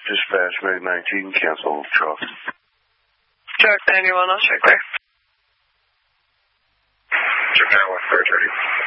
Dispatch, Meg 19, cancel truck. Truck 91, I'll check there. Check 91, 430.